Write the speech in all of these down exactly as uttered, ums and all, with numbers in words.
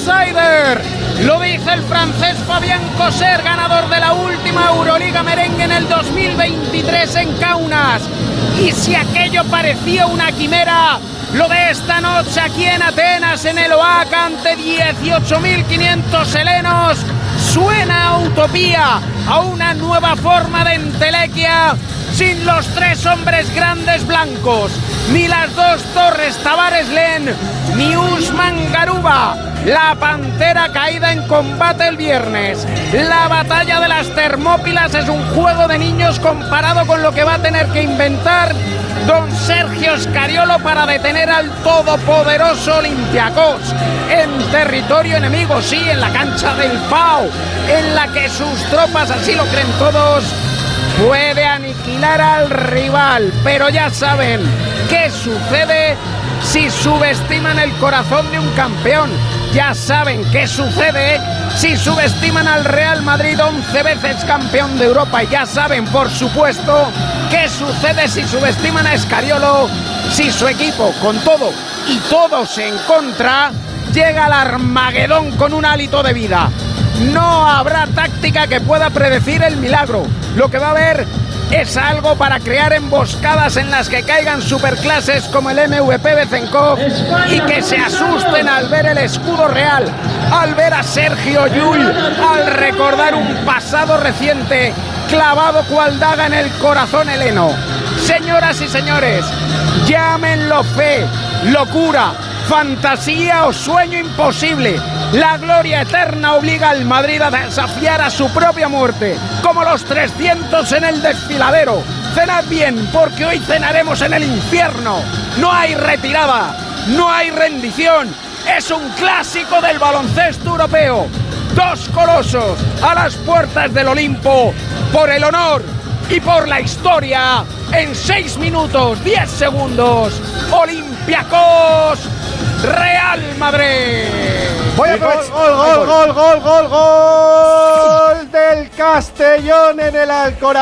outsider. Lo dice el francés Fabien Coser, ganador de la última Euroliga Merengue en el dos mil veintitrés en Kaunas. Y si aquello parecía una quimera, lo de esta noche aquí en Atenas, en el Oaca, ante dieciocho mil quinientos helenos, suena a utopía, a una nueva forma de entelequia, sin los tres hombres grandes blancos, ni las dos torres Tavares Len, ni Usman Garuba, la pantera caída en combate el viernes. La batalla de las Termópilas es un juego de niños comparado con lo que va a tener que inventar don Sergio Scariolo para detener al todopoderoso Olympiacos en territorio enemigo, sí, en la cancha del Pau, en la que sus tropas, así lo creen todos, puede aniquilar al rival. Pero ya saben qué sucede si subestiman el corazón de un campeón. Ya saben qué sucede si subestiman al Real Madrid, once veces campeón de Europa. Y ya saben, por supuesto, qué sucede si subestiman a Scariolo, si su equipo, con todo y todos en contra, llega al Armagedón con un hálito de vida. No habrá táctica que pueda predecir el milagro. Lo que va a haber es algo para crear emboscadas en las que caigan superclases como el M V P Bezenkov y que se asusten al ver el escudo real, al ver a Sergio Llull, al recordar un pasado reciente clavado cual daga en el corazón heleno. Señoras y señores, llámenlo fe, locura, fantasía o sueño imposible. La gloria eterna obliga al Madrid a desafiar a su propia muerte, como los trescientos en el desfiladero. Cenad bien, porque hoy cenaremos en el infierno. No hay retirada, no hay rendición. Es un clásico del baloncesto europeo. Dos colosos a las puertas del Olimpo, por el honor y por la historia. En seis minutos, diez segundos, Olympiacos, Real Madrid. Voy a gol, gol, gol, gol, gol, gol, gol del Castellón en el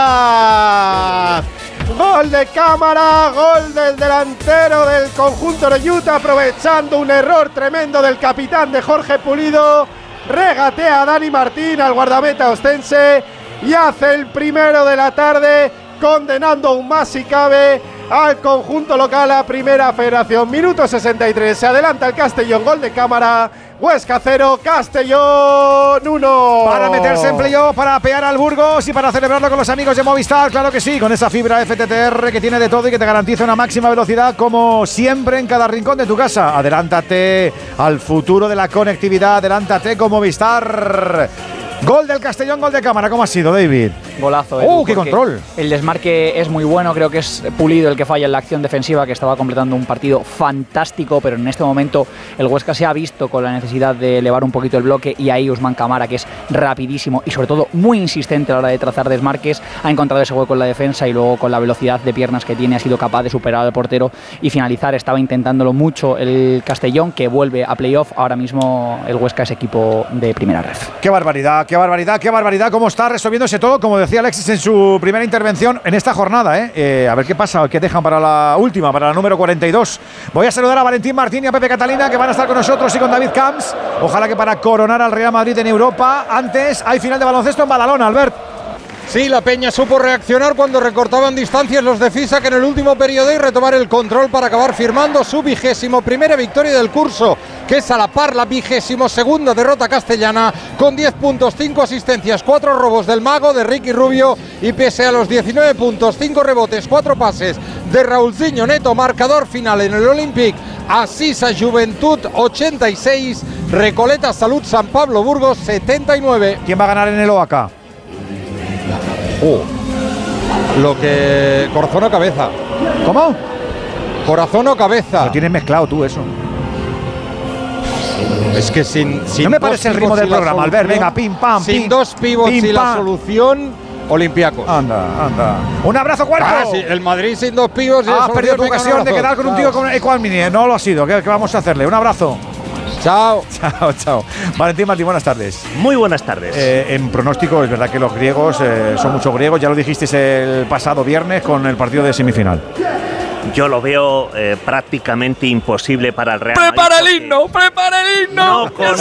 Alcoraz. Gol de Cámara, gol del delantero del conjunto de Utah, aprovechando un error tremendo del capitán de Jorge Pulido. Regatea a Dani Martín, al guardameta ostense, y hace el primero de la tarde, condenando aún más si cabe al conjunto local a Primera Federación. Minuto sesenta y tres, se adelanta el Castellón, gol de Cámara. Huesca cero, Castellón uno. Para meterse en playoff, para apear al Burgos y para celebrarlo con los amigos de Movistar, claro que sí, con esa fibra F T T R que tiene de todo y que te garantiza una máxima velocidad como siempre en cada rincón de tu casa. Adelántate al futuro de la conectividad, adelántate con Movistar. Gol del Castellón, gol de Cámara. ¿Cómo ha sido, David? Golazo. ¡Oh, qué control! El desmarque es muy bueno. Creo que es Pulido el que falla en la acción defensiva, que estaba completando un partido fantástico, pero en este momento el Huesca se ha visto con la necesidad de elevar un poquito el bloque, y ahí Usman Cámara, que es rapidísimo y sobre todo muy insistente a la hora de trazar desmarques, ha encontrado ese hueco en la defensa y luego con la velocidad de piernas que tiene ha sido capaz de superar al portero y finalizar. Estaba intentándolo mucho el Castellón, que vuelve a playoff. Ahora mismo el Huesca es equipo de primera ref. ¡Qué barbaridad! ¡Qué barbaridad! ¡Qué barbaridad! ¿Cómo está resolviéndose todo? Como decía Alexis en su primera intervención en esta jornada, ¿eh? Eh, a ver qué pasa, qué dejan para la última, para la número cuarenta y dos. Voy a saludar a Valentín Martín y a Pepe Catalina, que van a estar con nosotros, y con David Camps. Ojalá que para coronar al Real Madrid en Europa. Antes hay final de baloncesto en Badalona, Albert. Sí, la Peña supo reaccionar cuando recortaban distancias los de Fisac en el último periodo y retomar el control para acabar firmando su vigésimo primera victoria del curso, que es a la par la vigésimo segunda derrota castellana, con diez puntos, cinco asistencias, cuatro robos del mago de Ricky Rubio, y pese a los diecinueve puntos, cinco rebotes, cuatro pases de Raulzinho Neto, marcador final en el Olympic: Asisa Juventud ochenta y seis, Recoleta Salud San Pablo Burgos setenta y nueve. ¿Quién va a ganar en el Oaca? Oh. Lo que... Corazón o cabeza. ¿Cómo? Corazón o cabeza. Lo tienes mezclado tú, eso. Es que sin... sin no me parece el ritmo del programa, Albert. Venga, pim, pam, Sin pim, dos pivots pim, y la pam. solución, Olympiacos. Anda, anda. Un abrazo, cuarto. Ah, sí, el Madrid sin dos pivots. Has perdido tu ocasión de quedar con un tío con Equalmini. No lo ha sido. ¿Qué, qué vamos a hacerle? Un abrazo. Chao. Chao, chao. Valentín Martín, buenas tardes. Muy buenas tardes. Eh, en pronóstico, es verdad que los griegos eh, son muchos griegos. Ya lo dijisteis el pasado viernes con el partido de semifinal. Yo lo veo eh, prácticamente imposible para el Real Madrid. ¡Prepara el himno! ¡Prepara el himno! No conozco,